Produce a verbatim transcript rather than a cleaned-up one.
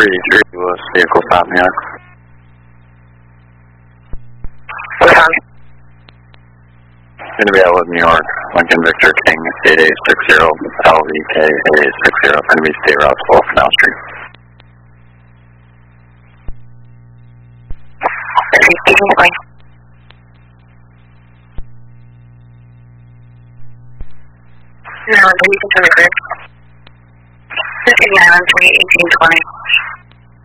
three three was vehicle stop me on. What's on? Going to be out with New York, Lincoln Victor King, eight eight six zero, L V K eight eight six zero, going to be state route twelve, Canal Street. Okay, speaking to Blaine. No, can you confirm the grid? fifteen nine one three eighteen twenty.